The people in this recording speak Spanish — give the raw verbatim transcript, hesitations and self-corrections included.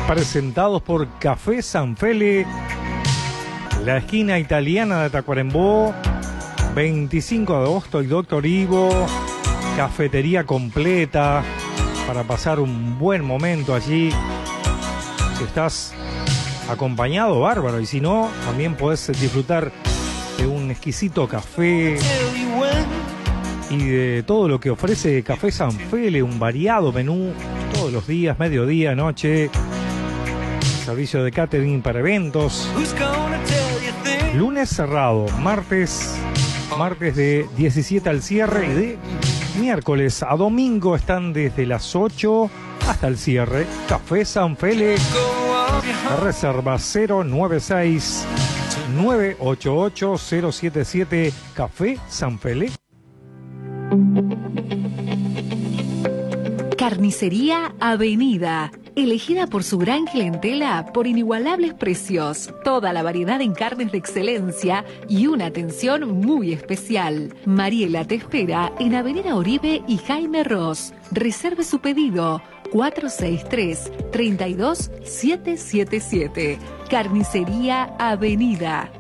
presentados por Café Sanfele, la esquina italiana de Tacuarembó, veinticinco de agosto, el Doctor Ivo, cafetería completa para pasar un buen momento allí. Si estás acompañado, bárbaro, y si no, también podés disfrutar de un exquisito café y de todo lo que ofrece Café Sanfele, un variado menú todos los días, mediodía, noche, servicio de catering para eventos. Lunes cerrado, martes, martes de diecisiete al cierre y de miércoles a domingo están desde las ocho hasta el cierre. Café Sanfele, reserva cero nueve seis nueve ocho ocho cero siete siete. Café Sanfele. Carnicería Avenida, elegida por su gran clientela por inigualables precios, toda la variedad en carnes de excelencia y una atención muy especial. Mariela te espera en Avenida Oribe y Jaime Ross. Reserve su pedido cuatro seis tres, tres dos siete siete siete. Carnicería Avenida.